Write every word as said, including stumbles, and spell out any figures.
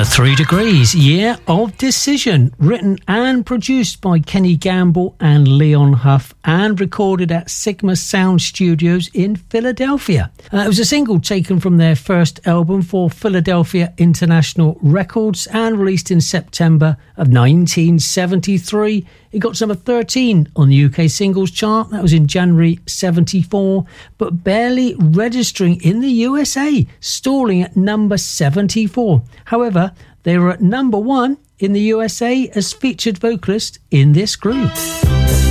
Three Degrees, Year of Decision, written and produced by Kenny Gamble and Leon Huff, and recorded at Sigma Sound Studios in Philadelphia. Uh, it was a single taken from their first album for Philadelphia International Records and released in September of nineteen seventy-three. It got number thirteen on the U K singles chart. That was in January seventy-four, but barely registering in the U S A, stalling at number seventy-four. However, they were at number one in the U S A as featured vocalist in this group.